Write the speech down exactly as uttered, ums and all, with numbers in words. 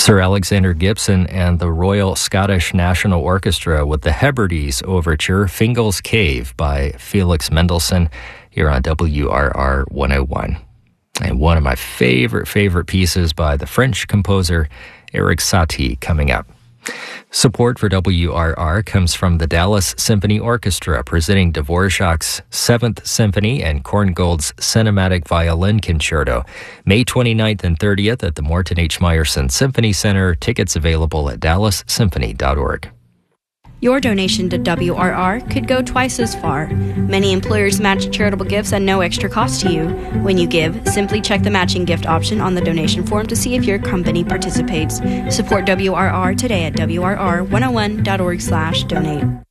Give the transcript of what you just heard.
Sir Alexander Gibson and the Royal Scottish National Orchestra with the Hebrides Overture, Fingal's Cave by Felix Mendelssohn, here on W R R one oh one. And one of my favorite, favorite pieces by the French composer Erik Satie coming up. Support for W R R comes from the Dallas Symphony Orchestra, presenting Dvorak's Seventh Symphony and Korngold's Cinematic Violin Concerto, May twenty-ninth and thirtieth at the Morton H. Meyerson Symphony Center. Tickets available at dallas symphony dot org. Your donation to W R R could go twice as far. Many employers match charitable gifts at no extra cost to you. When you give, simply check the matching gift option on the donation form to see if your company participates. Support W R R today at W R R one oh one dot org slash donate.